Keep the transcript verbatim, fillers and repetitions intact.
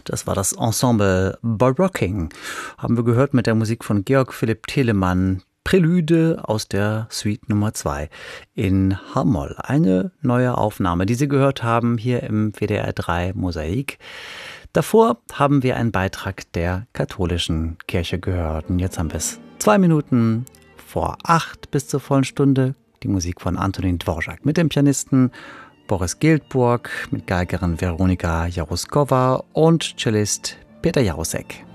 Das war das Ensemble Barocking. Haben wir gehört mit der Musik von Georg Philipp Telemann. Prälude aus der Suite Nummer zwei in H-Moll. Eine neue Aufnahme, die Sie gehört haben hier im W D R drei Mosaik. Davor haben wir einen Beitrag der katholischen Kirche gehört. Und jetzt haben wir es zwei Minuten vor acht bis zur vollen Stunde. Die Musik von Antonin Dvorak mit dem Pianisten Boris Giltburg, mit Geigerin Veronika Jaruskova und Cellist Peter Jarosek.